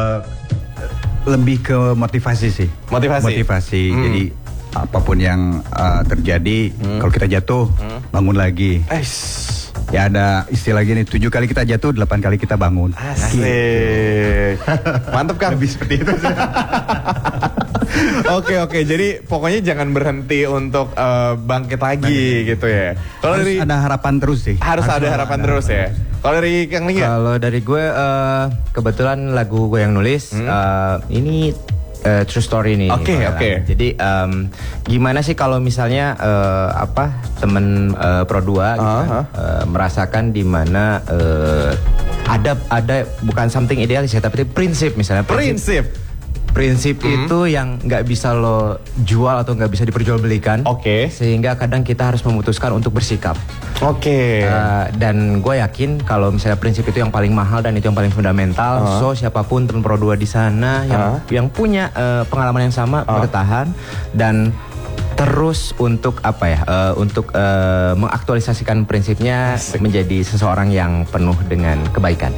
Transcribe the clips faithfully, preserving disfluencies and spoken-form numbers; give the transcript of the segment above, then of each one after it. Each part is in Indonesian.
Uh, lebih ke motivasi sih. Motivasi. Motivasi. Hmm. Jadi apapun yang uh, terjadi, hmm. kalau kita jatuh, hmm. bangun lagi. Eish. Ya ada istilah gini, tujuh kali kita jatuh, delapan kali kita bangun. Asik. Mantep Kang. Lebih seperti itu. Oke oke, jadi pokoknya jangan berhenti untuk uh, bangkit lagi nah, gitu ya. Kalau dari ada harapan terus sih. Harus, harus ada harapan ada terus harapan. ya. Kalau dari Kang Lingga? Kalau dari gue uh, kebetulan lagu gue yang nulis hmm. uh, ini uh, true story nih. Oke okay, oke. Okay. Jadi um, gimana sih kalau misalnya uh, apa temen uh, Pro dua gitu uh-huh. kan, uh, merasakan di mana uh, ada ada bukan something idealis ya, tapi prinsip misalnya. Prinsip. prinsip. Prinsip hmm. itu yang nggak bisa lo jual atau nggak bisa diperjualbelikan. Oke. Okay. Sehingga kadang kita harus memutuskan untuk bersikap. Oke. Okay. Uh, dan gue yakin kalau misalnya prinsip itu yang paling mahal dan itu yang paling fundamental. Uh. So siapapun teman Pro dua di sana yang uh. yang punya uh, pengalaman yang sama uh. bertahan dan terus untuk apa ya uh, untuk uh, mengaktualisasikan prinsipnya Asik. menjadi seseorang yang penuh dengan kebaikan.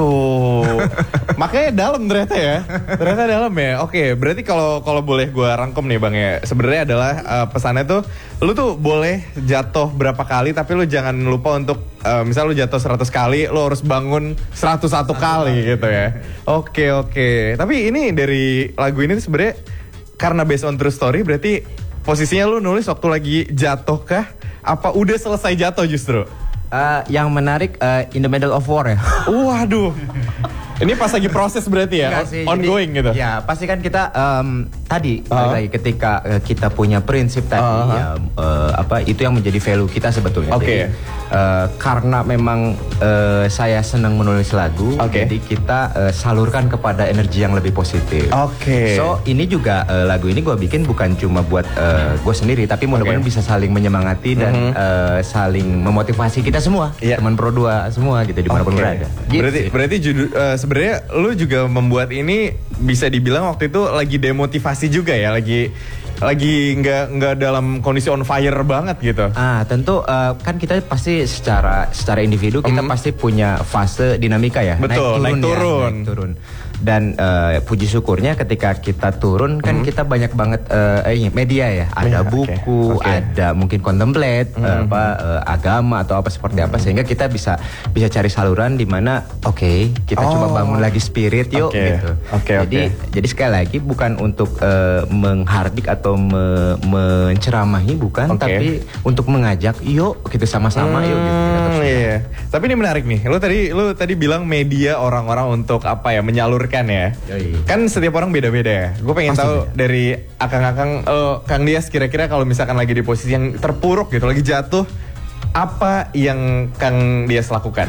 Oh, makanya dalam ternyata ya, ternyata dalam ya. Oke, berarti kalau kalau boleh gue rangkum nih bang ya, sebenarnya adalah uh, pesannya tuh, lu tuh boleh jatuh berapa kali, tapi lu jangan lupa untuk uh, misal lu jatuh seratus kali, lu harus bangun seratus satu kali gitu ya. Oke oke, tapi ini dari lagu ini sebenarnya karena based on true story, berarti posisinya lu nulis waktu lagi jatuh kah? Apa udah selesai jatuh justru? Uh, yang menarik uh, in the middle of war ya. Waduh. Ini pas lagi proses berarti ya, sih, ongoing jadi, gitu. Ya pasti kan kita um, tadi uh. lagi ketika uh, kita punya prinsip tadi uh-huh. ya uh, apa itu yang menjadi value kita sebetulnya. Oke. Okay. Uh, karena memang uh, saya senang menulis lagu, okay. jadi kita uh, salurkan kepada energi yang lebih positif. Oke. Okay. So ini juga uh, lagu ini gue bikin bukan cuma buat uh, gue sendiri, tapi mudah-mudahan okay. bisa saling menyemangati dan mm-hmm. uh, saling memotivasi kita semua, yeah. teman Pro dua semua gitu dimanapun okay. berada. Gitu. Berarti berarti judul uh, sebenarnya lu juga membuat ini bisa dibilang waktu itu lagi demotivasi juga ya, lagi lagi nggak nggak dalam kondisi on fire banget gitu. Ah tentu uh, kan kita pasti secara secara individu kita mm. pasti punya fase dinamika ya. Betul, naik turun, naik turun. Ya, naik turun. Dan uh, puji syukurnya ketika kita turun kan mm. kita banyak banget uh, eh, media ya, ada yeah, buku, okay. Okay. ada mungkin contemplate, mm. uh, apa uh, agama atau apa seperti mm. apa, sehingga kita bisa bisa cari saluran di mana oke okay, kita oh. coba bangun lagi spirit yuk okay. gitu. Okay, jadi okay. jadi sekali lagi bukan untuk uh, menghardik atau me, menceramahi bukan, okay. tapi untuk mengajak yuk kita sama-sama hmm, yuk gitu. Iya. Tapi ini menarik nih. Lu tadi lu tadi bilang media orang-orang untuk apa ya, menyalurkan ya. Yoi. Kan setiap orang beda-beda ya. Gue pengen Pasti tahu beda. Dari akang-akang uh, Kang Dias kira-kira kalau misalkan lagi di posisi yang terpuruk gitu, lagi jatuh, apa yang Kang Dias lakukan?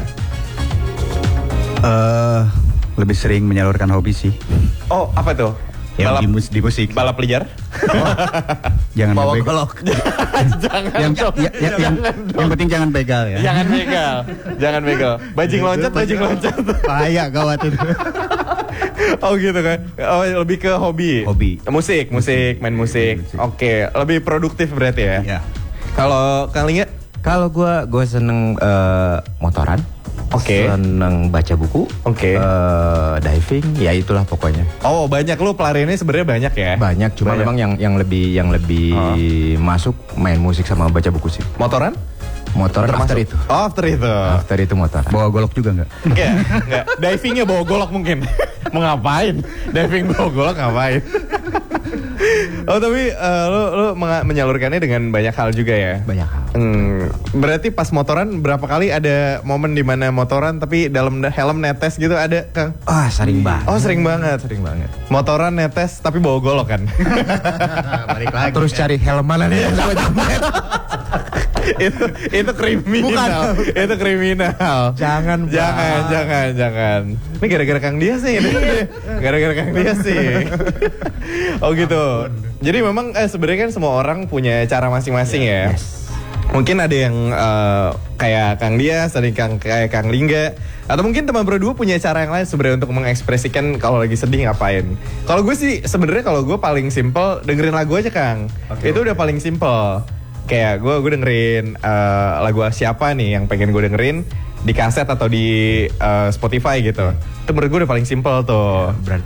Uh, lebih sering menyalurkan hobi sih. Oh, apa tuh? Yang balap, di, mus- di musik. Balap liar? Oh, jangan bawa golok. jangan yang, ya, ya, jangan yang, yang penting jangan begal ya. Jangan begal. Jangan begal. Bajing loncat, bajing loncat. Bahaya gawat itu. Oh gitu kan. Oh, lebih ke hobi. Hobi. Musik, musik, main musik. musik. Oke, lebih produktif berarti ya. Iya. Kalau Kang Lingga? Kalau gue gue seneng uh, motoran. Oke. Okay. Seneng baca buku. Oke. Okay. Uh, diving, ya itulah pokoknya. Oh, banyak lu pelariannya sebenarnya banyak ya? Banyak, cuma banyak. Memang yang yang lebih yang lebih oh. masuk main musik sama baca buku sih. Motoran? Motoran Termasuk. after itu. Oh, after itu. After itu motoran. Bawa golok juga enggak? Enggak, enggak. Divingnya bawa golok mungkin. Mau ngapain? Diving bawa golok ngapain? Oh tapi uh, lu, lu menyalurkannya dengan banyak hal juga ya? Banyak hal. Hmm, berarti pas motoran berapa kali ada momen di mana motoran tapi dalam helm netes gitu ada Kang? Ah oh, sering banget. Oh sering banget. Sering banget. Motoran netes tapi bawa golok kan? Balik lagi. Terus ya. Cari helm mana nih yang sama jambret? itu itu kriminal. Bukan. Itu kriminal. Jangan, jangan, bang. jangan, jangan. Ini gara-gara Kang Dias sih. Gara-gara Kang Dias sih. Oh gitu. Jadi memang eh, sebenarnya kan semua orang punya cara masing-masing yeah. ya. Yes. Mungkin ada yang uh, kayak Kang Dias, ada yang Kang, kayak Kang Lingga, atau mungkin teman berdua punya cara yang lain sebenarnya untuk mengekspresikan kalau lagi sedih ngapain. Kalau gue sih sebenarnya kalau gue paling simple dengerin lagu aja Kang. Okay. Itu udah paling simple. Kayak gue gue dengerin uh, lagu siapa nih yang pengen gue dengerin di kaset atau di uh, Spotify gitu. Itu menurut gue udah paling simple tuh. Ya,